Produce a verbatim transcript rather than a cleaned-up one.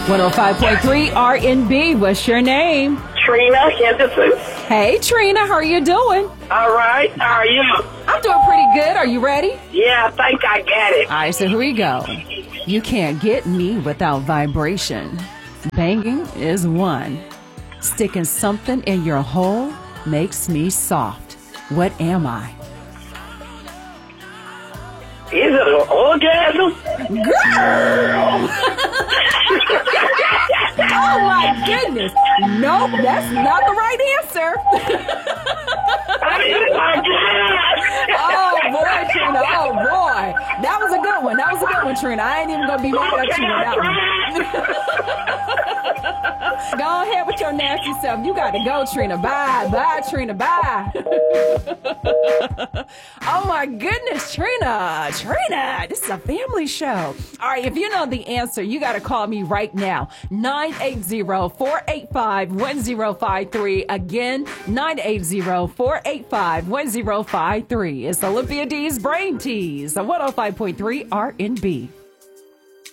one oh five point three R and B. What's your name? Trina Henderson. Hey, Trina. How are you doing? All right. How are you? I'm doing pretty good. Are you ready? Yeah, I think I get it. All right, so here we go. You can't get me without vibration. Banging is one. Sticking something in your hole makes me soft. What am I? Is it an orgasm? Girl! Oh, my goodness. Nope, that's not the right answer. Oh, my God. Oh, boy, Trina. Oh, boy. That was a good one. That was a good one, Trina. I ain't even going to be mad at you with that one. Go ahead with your nasty self. You got to go, Trina. Bye. Bye, Trina. Bye. Oh, my goodness, Trina. Trina, this is a family show. All right, if you know the answer, you got to call me right now. nine eight zero, four eight five, one zero five three. Again, nine eight zero, four eight five, one zero five three. It's Olympia D's Brain Tease on one oh five point three R and B.